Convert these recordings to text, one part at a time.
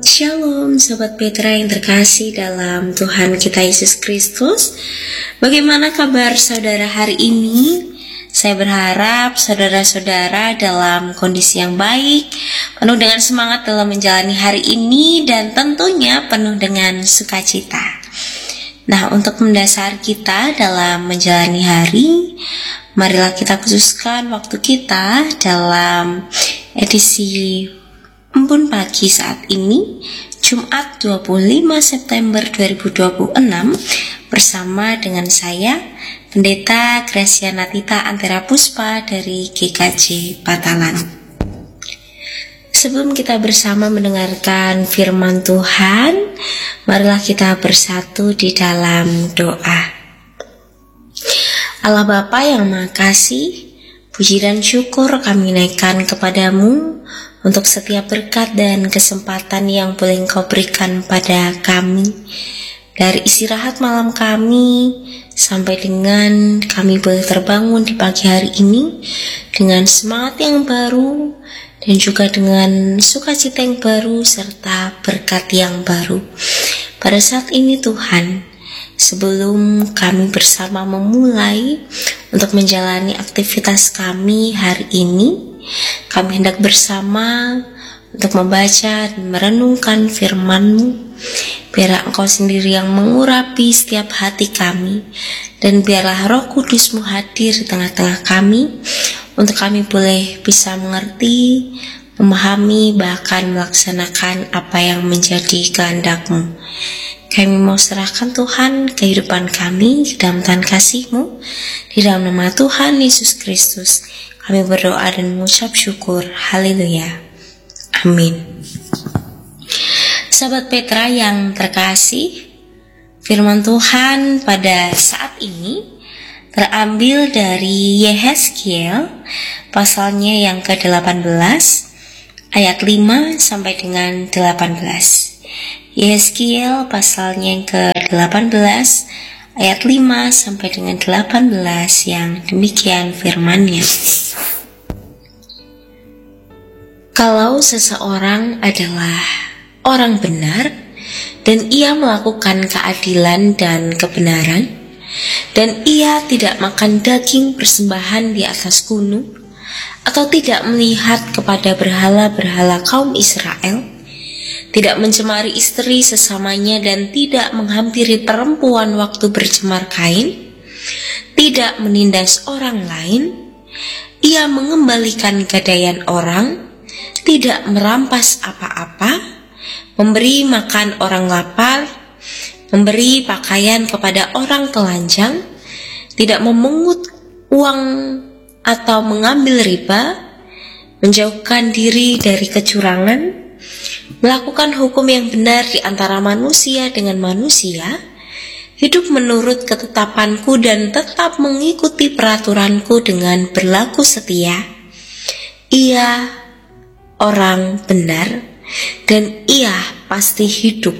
Shalom Sobat Petra yang terkasih dalam Tuhan kita Yesus Kristus. Bagaimana kabar saudara hari ini? Saya berharap saudara-saudara dalam kondisi yang baik, penuh dengan semangat dalam menjalani hari ini, dan tentunya penuh dengan sukacita. Nah, untuk mendasar kita dalam menjalani hari, marilah kita khususkan waktu kita dalam edisi Embun Pagi saat ini, Jumat 25 September 2026, bersama dengan saya, Pendeta Gracia Natita Antera Puspa dari GKJ Batalan. Sebelum kita bersama mendengarkan firman Tuhan, marilah kita bersatu di dalam doa. Allah Bapa yang Maha Kasih, puji dan syukur kami naikkan kepadamu untuk setiap berkat dan kesempatan yang boleh Engkau berikan pada kami. Dari istirahat malam kami sampai dengan kami boleh terbangun di pagi hari ini dengan semangat yang baru dan juga dengan sukacita yang baru serta berkat yang baru. Pada saat ini Tuhan, sebelum kami bersama memulai untuk menjalani aktivitas kami hari ini, kami hendak bersama untuk membaca dan merenungkan firman-Mu. Biarlah Engkau sendiri yang mengurapi setiap hati kami, dan biarlah Roh Kudus-Mu hadir di tengah-tengah kami, untuk kami boleh bisa mengerti, memahami, bahkan melaksanakan apa yang menjadi kehendak-Mu. Kami mau serahkan Tuhan kehidupan kami di dalam tangan kasih-Mu. Di dalam nama Tuhan Yesus Kristus kami berdoa dan mengucap syukur. Haleluya. Amin. Sahabat Petra yang terkasih, firman Tuhan pada saat ini terambil dari Yehezkiel pasalnya yang ke-18 ayat 5 sampai dengan 18. Yehezkiel pasalnya yang ke-18 ayat 5 sampai dengan 18 yang demikian firman-Nya. Kalau seseorang adalah orang benar dan ia melakukan keadilan dan kebenaran, dan ia tidak makan daging persembahan di atas gunung, atau tidak melihat kepada berhala-berhala kaum Israel, tidak mencemari istri sesamanya dan tidak menghampiri perempuan waktu bercemar kain, tidak menindas orang lain, ia mengembalikan gadaian orang, tidak merampas apa-apa, memberi makan orang lapar, memberi pakaian kepada orang telanjang, tidak memungut uang atau mengambil riba, menjauhkan diri dari kecurangan, melakukan hukum yang benar di antara manusia dengan manusia, hidup menurut ketetapanku dan tetap mengikuti peraturanku dengan berlaku setia, ia orang benar dan ia pasti hidup.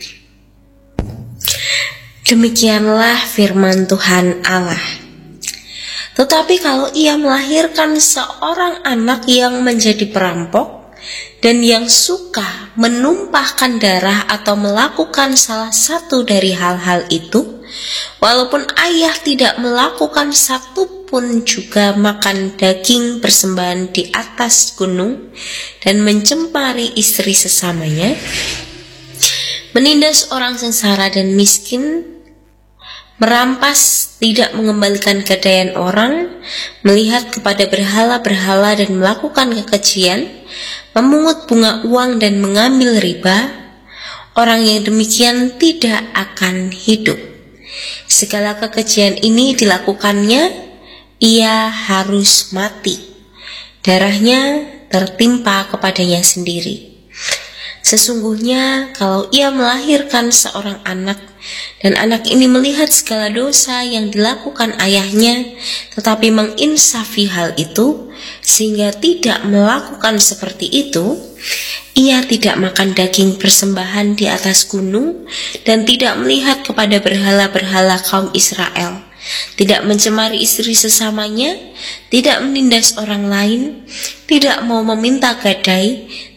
Demikianlah firman Tuhan Allah. Tetapi kalau ia melahirkan seorang anak yang menjadi perampok dan yang suka menumpahkan darah atau melakukan salah satu dari hal-hal itu, walaupun ayah tidak melakukan satu pun juga makan daging persembahan di atas gunung dan mencemari istri sesamanya, menindas orang sengsara dan miskin, merampas, tidak mengembalikan gadaian orang, melihat kepada berhala-berhala dan melakukan kekejian, memungut bunga uang dan mengambil riba, orang yang demikian tidak akan hidup. Segala kekejian ini dilakukannya, ia harus mati. Darahnya tertimpa kepadanya sendiri. Sesungguhnya kalau ia melahirkan seorang anak, dan anak ini melihat segala dosa yang dilakukan ayahnya, tetapi menginsafi hal itu, sehingga tidak melakukan seperti itu, ia tidak makan daging persembahan di atas gunung, dan tidak melihat kepada berhala-berhala kaum Israel, tidak mencemari istri sesamanya, tidak menindas orang lain, tidak mau meminta gadai,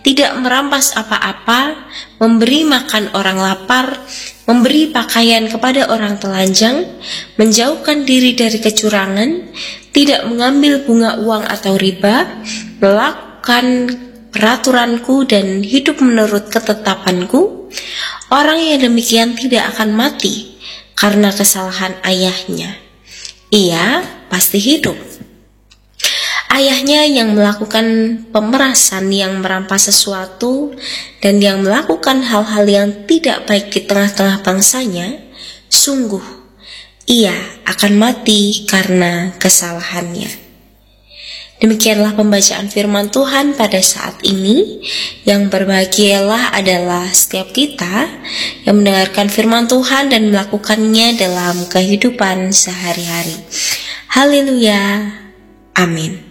tidak merampas apa-apa, memberi makan orang lapar, memberi pakaian kepada orang telanjang, menjauhkan diri dari kecurangan, tidak mengambil bunga uang atau riba, melakukan peraturanku dan hidup menurut ketetapanku, orang yang demikian tidak akan mati karena kesalahan ayahnya. Ia pasti hidup. Ayahnya yang melakukan pemerasan, yang merampas sesuatu, dan yang melakukan hal-hal yang tidak baik di tengah-tengah bangsanya, sungguh ia akan mati karena kesalahannya. Demikianlah pembacaan firman Tuhan pada saat ini. Yang berbahagialah adalah setiap kita yang mendengarkan firman Tuhan dan melakukannya dalam kehidupan sehari-hari. Haleluya. Amin.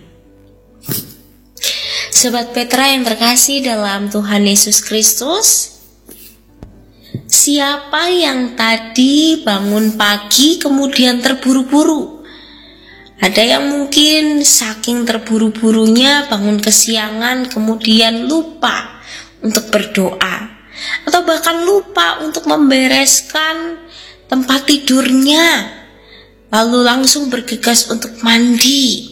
Sobat Petra yang terkasih dalam Tuhan Yesus Kristus, siapa yang tadi bangun pagi kemudian terburu-buru? Ada yang mungkin saking terburu-burunya bangun kesiangan kemudian lupa untuk berdoa, atau bahkan lupa untuk membereskan tempat tidurnya, lalu langsung bergegas untuk mandi.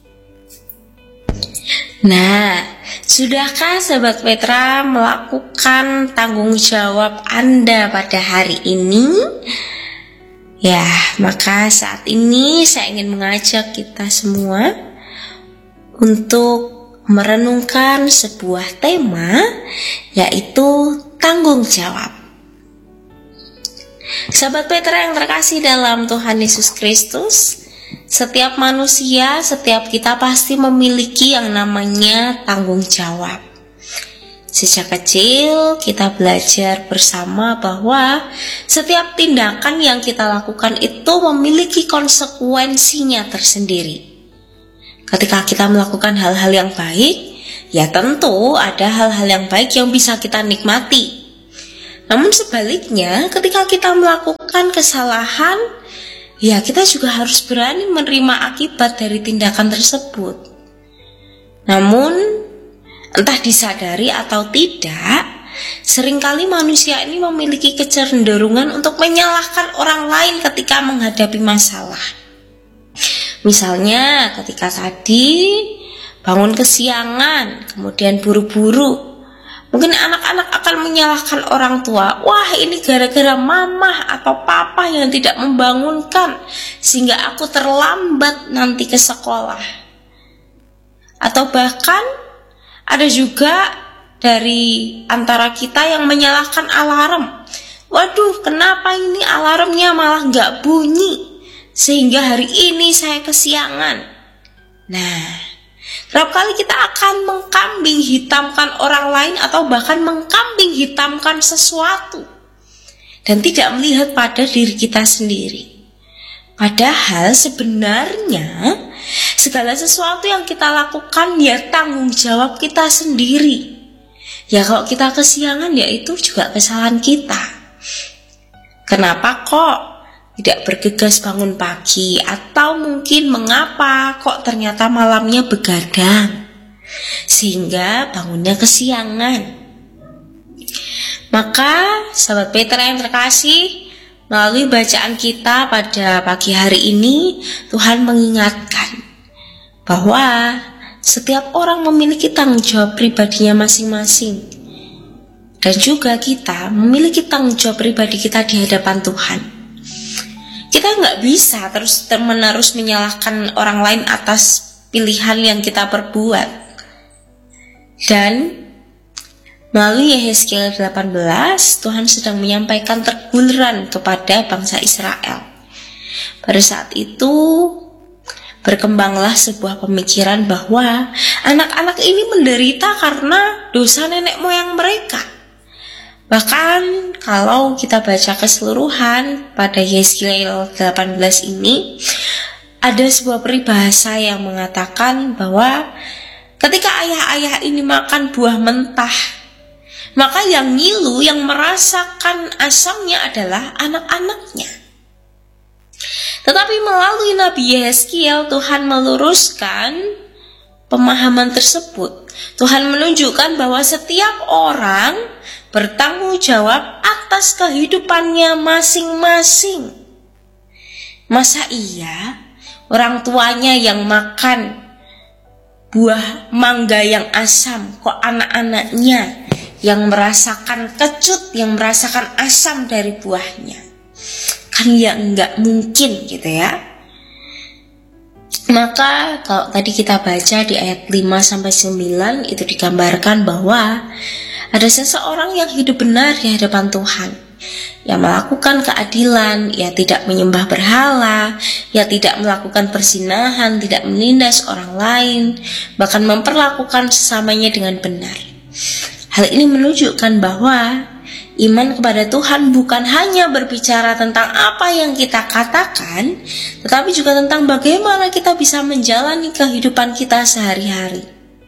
Nah, sudahkah Sobat Petra melakukan tanggung jawab Anda pada hari ini? Ya, maka saat ini saya ingin mengajak kita semua untuk merenungkan sebuah tema, yaitu tanggung jawab. Sahabat Petra yang terkasih dalam Tuhan Yesus Kristus, setiap manusia, setiap kita pasti memiliki yang namanya tanggung jawab. Sejak kecil kita belajar bersama bahwa setiap tindakan yang kita lakukan itu memiliki konsekuensinya tersendiri. Ketika kita melakukan hal-hal yang baik, ya tentu ada hal-hal yang baik yang bisa kita nikmati. Namun sebaliknya, ketika kita melakukan kesalahan, ya kita juga harus berani menerima akibat dari tindakan tersebut. Namun entah disadari atau tidak, seringkali manusia ini memiliki kecenderungan untuk menyalahkan orang lain ketika menghadapi masalah. Misalnya ketika tadi bangun kesiangan, kemudian buru-buru, mungkin anak-anak akan menyalahkan orang tua. Wah, ini gara-gara mama atau papa yang tidak membangunkan sehingga aku terlambat nanti ke sekolah. Atau bahkan ada juga dari antara kita yang menyalahkan alarm. Waduh, kenapa ini alarmnya malah gak bunyi sehingga hari ini saya kesiangan. Nah, kerap kali kita akan mengkambing hitamkan orang lain atau bahkan mengkambing hitamkan sesuatu dan tidak melihat pada diri kita sendiri. Padahal sebenarnya segala sesuatu yang kita lakukan ya tanggung jawab kita sendiri. Ya kalau kita kesiangan ya itu juga kesalahan kita. Kenapa kok tidak bergegas bangun pagi? Atau mungkin mengapa kok ternyata malamnya begadang sehingga bangunnya kesiangan? Maka sahabat Petra yang terkasih, melalui bacaan kita pada pagi hari ini, Tuhan mengingatkan bahwa setiap orang memiliki tanggung jawab pribadinya masing-masing. Dan juga kita memiliki tanggung jawab pribadi kita di hadapan Tuhan. Kita nggak bisa terus-menerus menyalahkan orang lain atas pilihan yang kita perbuat. Dan melalui Yehezkiel 18, Tuhan sedang menyampaikan teguran kepada bangsa Israel. Pada saat itu, berkembanglah sebuah pemikiran bahwa anak-anak ini menderita karena dosa nenek moyang mereka. Bahkan kalau kita baca keseluruhan pada Yehezkiel 18 ini, ada sebuah peribahasa yang mengatakan bahwa ketika ayah-ayah ini makan buah mentah, maka yang ngilu, yang merasakan asamnya adalah anak-anaknya. Tetapi melalui Nabi Yehezkiel, Tuhan meluruskan pemahaman tersebut Tuhan menunjukkan bahwa setiap orang bertanggung jawab atas kehidupannya masing-masing. Masa iya orang tuanya yang makan buah mangga yang asam, kok anak-anaknya yang merasakan kecut, yang merasakan asam dari buahnya? Kan ya enggak mungkin gitu ya. Maka kalau tadi kita baca di ayat 5-9 itu digambarkan bahwa ada seseorang yang hidup benar di hadapan Tuhan, yang melakukan keadilan, ia tidak menyembah berhala, ia tidak melakukan perzinahan, tidak menindas orang lain, bahkan memperlakukan sesamanya dengan benar. Hal ini menunjukkan bahwa iman kepada Tuhan bukan hanya berbicara tentang apa yang kita katakan, tetapi juga tentang bagaimana kita bisa menjalani kehidupan kita sehari-hari.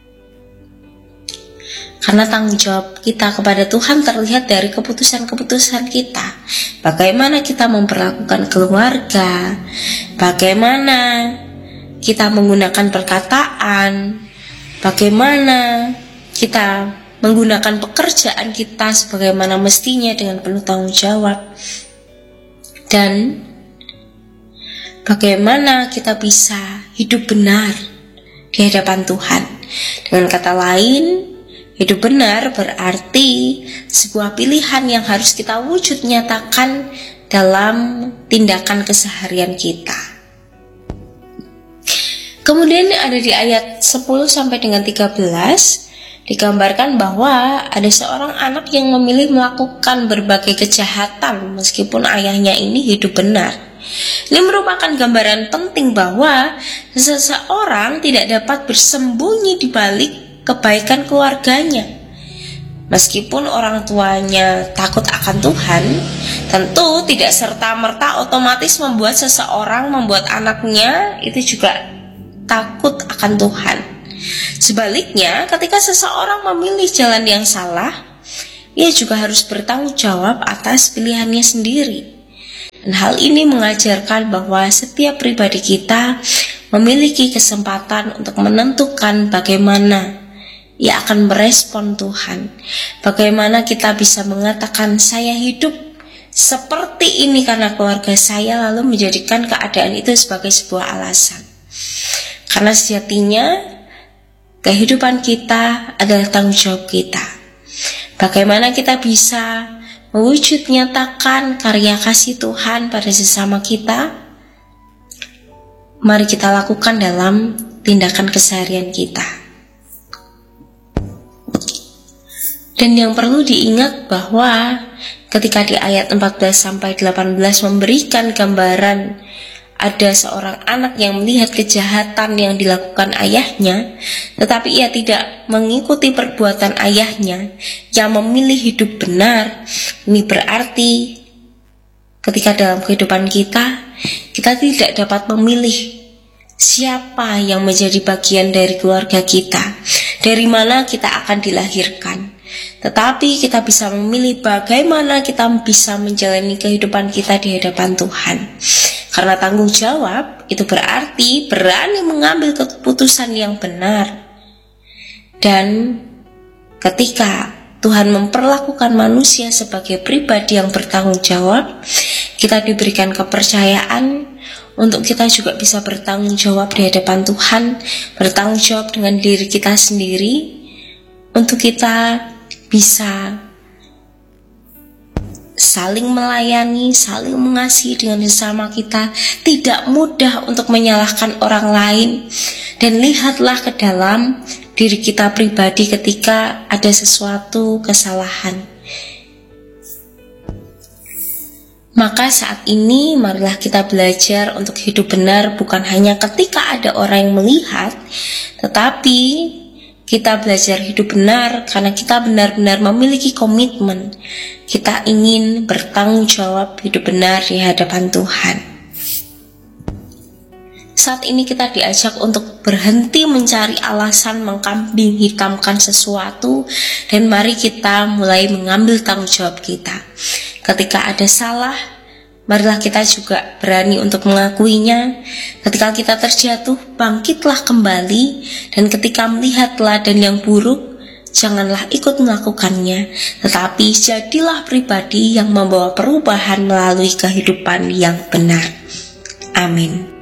Karena tanggung jawab kita kepada Tuhan terlihat dari keputusan-keputusan kita. Bagaimana kita memperlakukan keluarga, bagaimana kita menggunakan perkataan, bagaimana kita menggunakan pekerjaan kita sebagaimana mestinya dengan penuh tanggung jawab, dan bagaimana kita bisa hidup benar di hadapan Tuhan. Dengan kata lain, hidup benar berarti sebuah pilihan yang harus kita wujud nyatakan dalam tindakan keseharian kita. Kemudian ada di ayat 10 sampai dengan 13 digambarkan bahwa ada seorang anak yang memilih melakukan berbagai kejahatan meskipun ayahnya ini hidup benar. Ini merupakan gambaran penting bahwa seseorang tidak dapat bersembunyi di balik kebaikan keluarganya. Meskipun orang tuanya takut akan Tuhan, tentu tidak serta-merta otomatis membuat anaknya itu juga takut akan Tuhan. Sebaliknya, ketika seseorang memilih jalan yang salah, ia juga harus bertanggung jawab atas pilihannya sendiri. Dan hal ini mengajarkan bahwa setiap pribadi kita memiliki kesempatan untuk menentukan bagaimana ia akan merespon Tuhan. Bagaimana kita bisa mengatakan saya hidup seperti ini karena keluarga saya, lalu menjadikan keadaan itu sebagai sebuah alasan. Karena sejatinya kehidupan kita adalah tanggung jawab kita. Bagaimana kita bisa mewujud nyatakan karya kasih Tuhan pada sesama kita? Mari kita lakukan dalam tindakan keseharian kita. Dan yang perlu diingat bahwa ketika di ayat 14-18 memberikan gambaran ada seorang anak yang melihat kejahatan yang dilakukan ayahnya, tetapi ia tidak mengikuti perbuatan ayahnya, yang memilih hidup benar. Ini berarti ketika dalam kehidupan kita tidak dapat memilih siapa yang menjadi bagian dari keluarga kita, dari mana kita akan dilahirkan. Tetapi kita bisa memilih bagaimana kita bisa menjalani kehidupan kita di hadapan Tuhan. Karena tanggung jawab itu berarti berani mengambil keputusan yang benar. Dan ketika Tuhan memperlakukan manusia sebagai pribadi yang bertanggung jawab, kita diberikan kepercayaan untuk kita juga bisa bertanggung jawab di hadapan Tuhan, bertanggung jawab dengan diri kita sendiri, untuk kita bisa saling melayani, saling mengasihi dengan sesama kita, tidak mudah untuk menyalahkan orang lain. Dan lihatlah ke dalam diri kita pribadi ketika ada sesuatu kesalahan. Maka saat ini marilah kita belajar untuk hidup benar bukan hanya ketika ada orang yang melihat, tetapi kita belajar hidup benar karena kita benar-benar memiliki komitmen. Kita ingin bertanggung jawab hidup benar di hadapan Tuhan. Saat ini kita diajak untuk berhenti mencari alasan mengkambing hitamkan sesuatu, dan mari kita mulai mengambil tanggung jawab kita. Ketika ada salah, marilah kita juga berani untuk mengakuinya. Ketika kita terjatuh, bangkitlah kembali, dan ketika melihat teladan yang buruk, janganlah ikut melakukannya, tetapi jadilah pribadi yang membawa perubahan melalui kehidupan yang benar. Amin.